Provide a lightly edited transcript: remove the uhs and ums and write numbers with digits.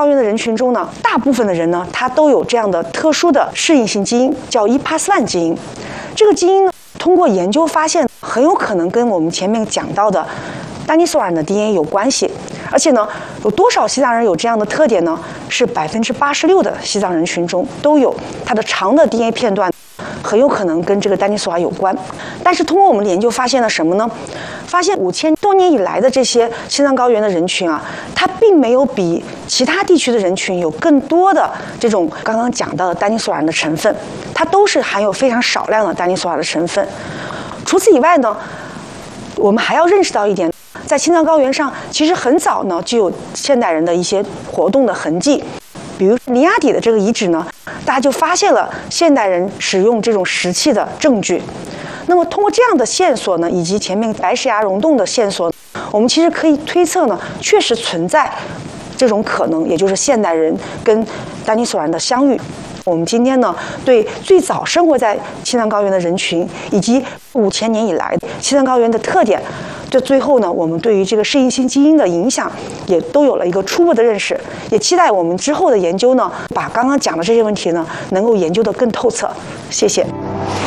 高原的人群中呢，大部分的人呢，他都有这样的特殊的适应性基因，叫 EPAS1 基因。这个基因呢，通过研究发现，很有可能跟我们前面讲到的丹尼索瓦人的 DNA 有关系。而且呢，有多少西藏人有这样的特点呢？是86%的西藏人群中都有，它的长的 DNA 片段很有可能跟这个丹尼索瓦有关。但是通过我们的研究发现了什么呢？发现5000多年以来的这些西藏高原的人群啊，它并没有比其他地区的人群有更多的这种刚刚讲到的丹尼索瓦人的成分，它都是含有非常少量的丹尼索瓦的成分。除此以外呢，我们还要认识到一点，在青藏高原上，其实很早呢就有现代人的一些活动的痕迹，比如尼亚底的这个遗址呢，大家就发现了现代人使用这种石器的证据。那么通过这样的线索呢，以及前面白石崖溶洞的线索，我们其实可以推测呢，确实存在这种可能，也就是现代人跟丹尼索瓦人的相遇。我们今天呢，对最早生活在青藏高原的人群，以及5000年以来青藏高原的特点，这最后呢，我们对于这个适应性基因的影响，也都有了一个初步的认识。也期待我们之后的研究呢，把刚刚讲的这些问题呢，能够研究得更透彻。谢谢。